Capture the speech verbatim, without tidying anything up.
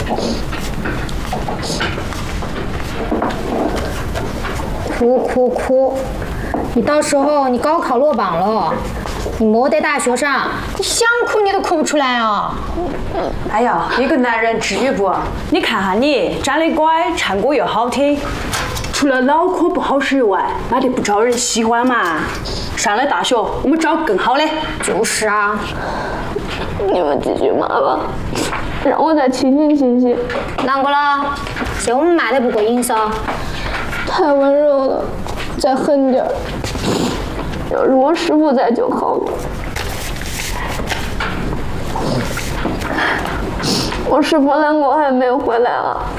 哭哭哭！你到时候你高考落榜了，你没得大学上，你想哭你都哭不出来啊！ 哎呀，一个男人至于不？你看哈你，长得乖，唱歌又好听，除了脑壳不好使以外，哪里不招人喜欢嘛？上了大学，我们找更好的。 就是啊。 你们继续骂吧，让我再清醒清醒。 啷个了？嫌我们骂得不过瘾噻？ 太温柔了，再狠点儿。要是我师傅在就好了。我师傅啷个还没有回来啊？